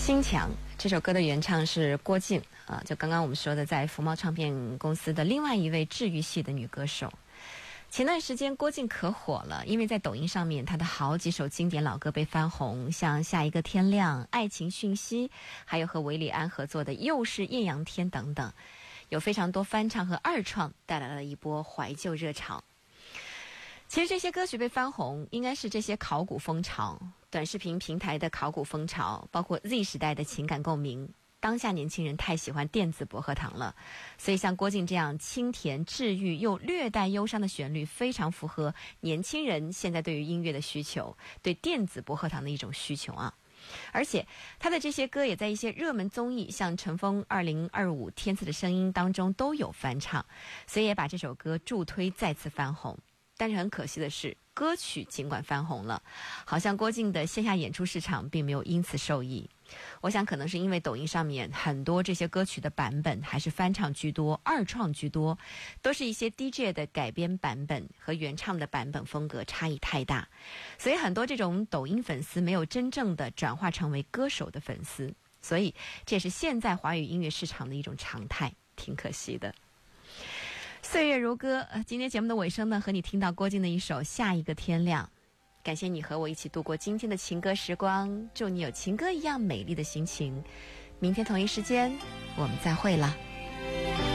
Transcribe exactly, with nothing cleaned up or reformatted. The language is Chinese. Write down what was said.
心墙这首歌的原唱是郭靖啊，就刚刚我们说的在福茂唱片公司的另外一位治愈系的女歌手。前段时间郭靖可火了，因为在抖音上面她的好几首经典老歌被翻红，像下一个天亮、爱情讯息，还有和韦礼安合作的又是艳阳天等等，有非常多翻唱和二创，带来了一波怀旧热潮。其实这些歌曲被翻红，应该是这些考古风潮，短视频平台的考古风潮，包括 Z 时代的情感共鸣。当下年轻人太喜欢电子薄荷糖了，所以像郭靖这样清甜治愈又略带忧伤的旋律，非常符合年轻人现在对于音乐的需求，对电子薄荷糖的一种需求啊。而且他的这些歌也在一些热门综艺，像陈峰二零二五天赐的声音当中都有翻唱，所以也把这首歌助推再次翻红。但是很可惜的是，歌曲尽管翻红了，好像郭靖的线下演出市场并没有因此受益。我想可能是因为抖音上面很多这些歌曲的版本还是翻唱居多，二创居多，都是一些 D J 的改编版本，和原唱的版本风格差异太大，所以很多这种抖音粉丝没有真正的转化成为歌手的粉丝，所以这也是现在华语音乐市场的一种常态，挺可惜的。岁月如歌，呃，今天节目的尾声呢，和你听到郭靖的一首《下一个天亮》。感谢你和我一起度过今天的情歌时光，祝你有情歌一样美丽的心情。明天同一时间，我们再会了。